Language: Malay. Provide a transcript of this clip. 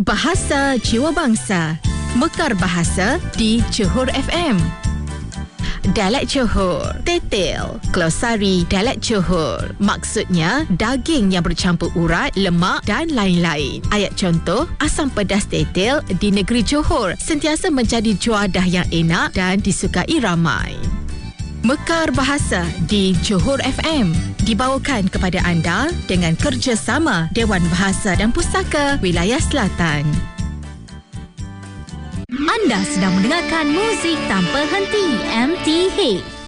Bahasa Jiwa Bangsa. Mekar bahasa di Johor FM. Dialek Johor, tetel, glosari dialek Johor. Maksudnya, daging yang bercampur urat, lemak dan lain-lain. Ayat contoh, asam pedas tetel di negeri Johor sentiasa menjadi juadah yang enak dan disukai ramai. Mekar Bahasa di Johor FM dibawakan kepada anda dengan kerjasama Dewan Bahasa dan Pustaka Wilayah Selatan. Anda sedang mendengarkan muzik tanpa henti MTH.